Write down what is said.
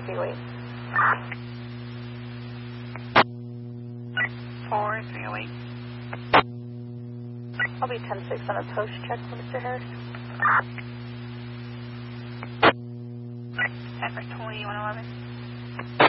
308. 4308. I'll be 10-6 on a post check for Mr. Harris. San for 2111.